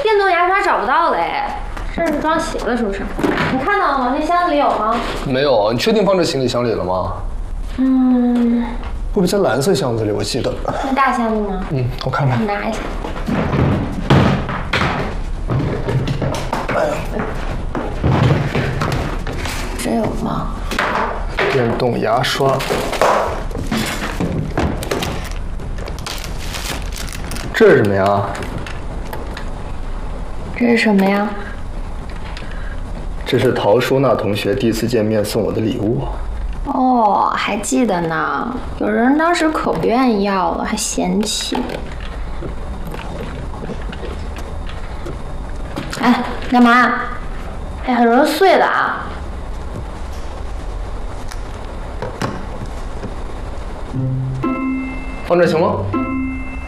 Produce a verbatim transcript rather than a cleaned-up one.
电动牙刷找不到了哎，这是装鞋了是不是？你看到了吗？那箱子里有吗？ 没有，你确定放这行李箱里了吗？ 嗯。 会不会在蓝色箱子里？我记得。 那大箱子呢？ 嗯，我看看。 你拿一下。 哎呀， 这有吗？ 电动牙刷。这是什么呀？ 这是什么呀？ 这是陶淑娜同学第一次见面送我的礼物。 哦，还记得呢。有人当时可不愿意要了，还嫌弃。哎，干嘛？哎，很容易碎的啊。 放这行吗？